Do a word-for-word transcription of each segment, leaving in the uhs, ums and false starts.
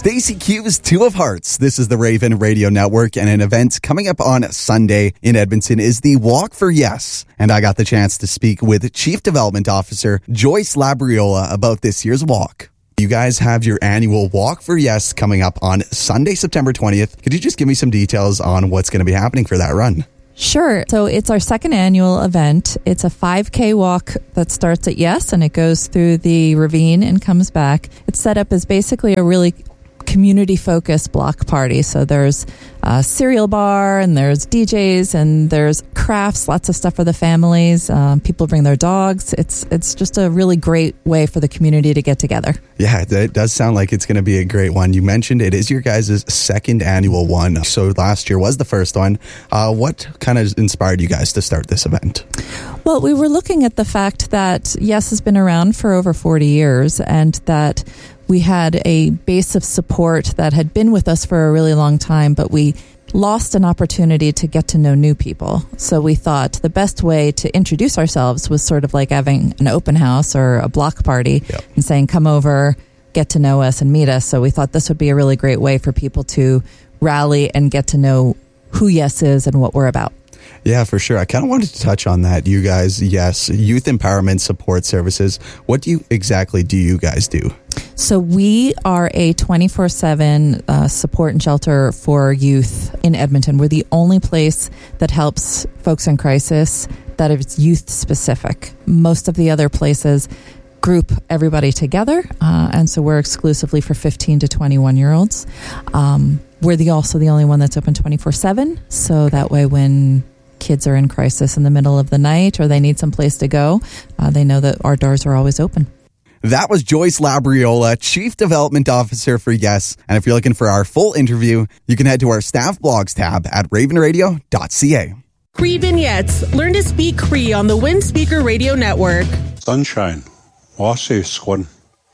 Stacey Q's Two of Hearts. This is the Raven Radio Network, and an event coming up on Sunday in Edmonton is the Walk for Yes. And I got the chance to speak with Chief Development Officer Joyce Labriola about this year's walk. You guys have your annual Walk for Yes coming up on Sunday, September twentieth. Could you just give me some details on what's going to be happening for that run? Sure. So it's our second annual event. It's a five K walk that starts at Yes, and it goes through the ravine and comes back. It's set up as basically a really community-focused block party. So there's a cereal bar, and there's D Js, and there's crafts, lots of stuff for the families. Um, people bring their dogs. It's it's just a really great way for the community to get together. Yeah, it does sound like it's going to be a great one. You mentioned it is your guys' second annual one. So last year was the first one. Uh, what kind of inspired you guys to start this event? Well, we were looking at the fact that Yes has been around for over forty years, and that we had a base of support that had been with us for a really long time, but we lost an opportunity to get to know new people. So we thought the best way to introduce ourselves was sort of like having an open house or a block party. Yep. And saying, come over, get to know us and meet us. So we thought this would be a really great way for people to rally and get to know who Yes is and what we're about. Yeah, for sure. I kind of wanted to touch on that. You guys, Yes, Youth Empowerment Support Services. What do you exactly do you guys do? So we are a twenty-four seven uh, support and shelter for youth in Edmonton. We're the only place that helps folks in crisis that is youth specific. Most of the other places group everybody together, uh, and so we're exclusively for fifteen to twenty-one year olds. Um, we're the also the only one that's open twenty-four seven, so that way when kids are in crisis in the middle of the night or they need some place to go, uh, they know that our doors are always open. That was Joyce Labriola, Chief Development Officer for Yes. And if you're looking for our full interview, you can head to our staff blogs tab at raven radio dot c a. Cree Vignettes. Learn to speak Cree on the Win Speaker Radio Network. Sunshine. Wase squun.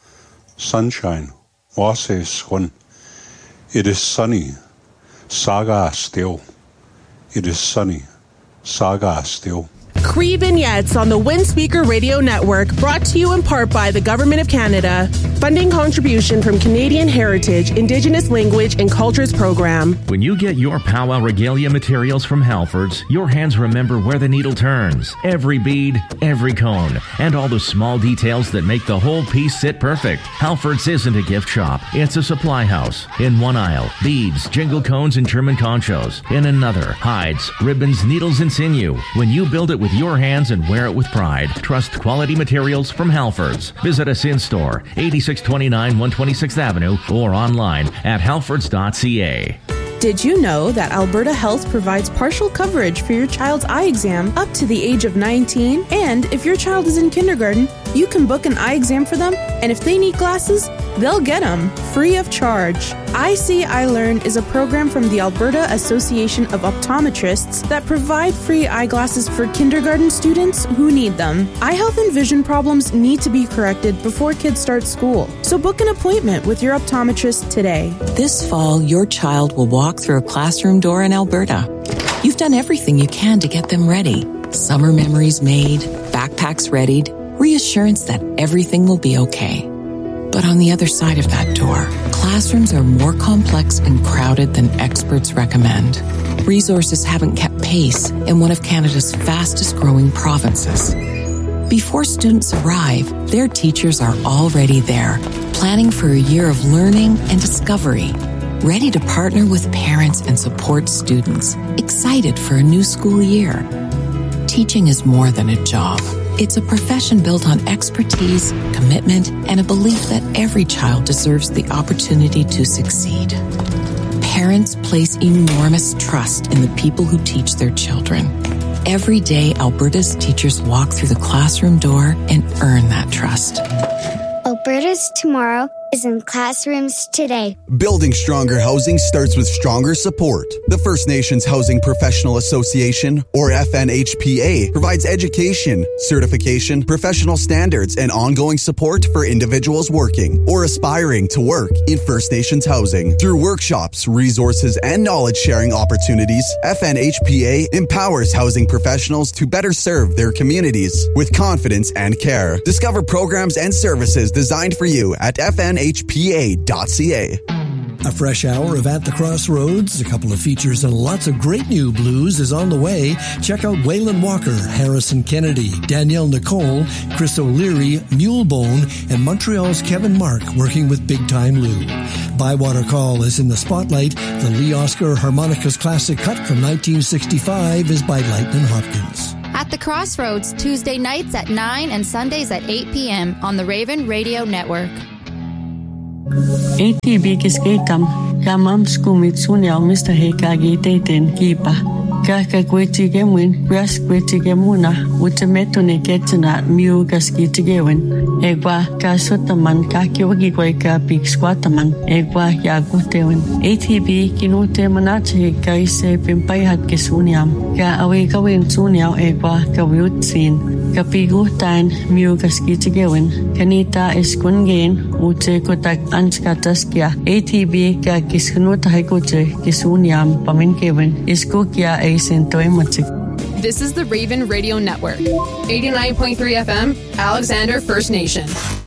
Sunshine. Wase squun. It is sunny. Saga still. It is sunny. Saga still. Cree Vignettes on the Win Speaker Radio Network, brought to you in part by the Government of Canada. Funding contribution from Canadian Heritage, Indigenous Language and Cultures Program. When you get your Powwow Regalia materials from Halfords, your hands remember where the needle turns. Every bead, every cone, and all the small details that make the whole piece sit perfect. Halfords isn't a gift shop. It's a supply house. In one aisle, beads, jingle cones, and German conchos. In another, hides, ribbons, needles, and sinew. When you build it with your hands and wear it with pride, trust quality materials from Halfords. Visit us in store, eighty-six twenty-nine one twenty-sixth Avenue, or online at halfords dot c a. Did you know that Alberta Health provides partial coverage for your child's eye exam up to the age of nineteen? And if your child is in kindergarten, you can book an eye exam for them, and if they need glasses, they'll get them free of charge. I See, I Learn is a program from the Alberta Association of Optometrists that provide free eyeglasses for kindergarten students who need them. Eye health and vision problems need to be corrected before kids start school, so book an appointment with your optometrist today. This fall, your child will walk through a classroom door in Alberta. You've done everything you can to get them ready. Summer memories made, backpacks readied, reassurance that everything will be okay. But on the other side of that door, classrooms are more complex and crowded than experts recommend. Resources haven't kept pace in one of Canada's fastest growing provinces. Before students arrive, their teachers are already there, planning for a year of learning and discovery, ready to partner with parents and support students, excited for a new school year. Teaching is more than a job. It's a profession built on expertise, commitment, and a belief that every child deserves the opportunity to succeed. Parents place enormous trust in the people who teach their children. Every day, Alberta's teachers walk through the classroom door and earn that trust. Alberta's tomorrow is in classrooms today. Building stronger housing starts with stronger support. The First Nations Housing Professional Association, or F N H P A, provides education, certification, professional standards, and ongoing support for individuals working or aspiring to work in First Nations housing. Through workshops, resources, and knowledge-sharing opportunities, F N H P A empowers housing professionals to better serve their communities with confidence and care. Discover programs and services designed for you at f n h p a dot c a. A fresh hour of At the Crossroads, a couple of features, and lots of great new blues is on the way. Check out Waylon Walker, Harrison Kennedy, Danielle Nicole, Chris O'Leary, Mulebone, and Montreal's Kevin Mark working with Big Time Lou. Bywater Call is in the spotlight. The Lee Oscar Harmonicas classic cut from nineteen sixty-five is by Lightnin' Hopkins. At the Crossroads, Tuesday nights at nine and Sundays at eight p.m. on the Raven Radio Network. A T B kiskeitam, kamam skumit sunyal Mister Hekagi teten kipa. Kaka kwetigemwin, kwas kwetigemuna, utametone ketana miu kaskitigewen. Egwa kasotaman kakiwagi kweka pik squataman, egwa yagutewen. A T B kinute manache kaise pimpayhat kisunyam. Ka awe kawin sunyal egwa kawiutsin. Kapigutan miu kaskitigewen. Kanita iskungen, ute kotak anskataskia. A T B ka kiskunuta haikote kisunyam paminkewen. Iskokia This is the Raven Radio Network, eighty-nine point three F M, Alexander First Nation.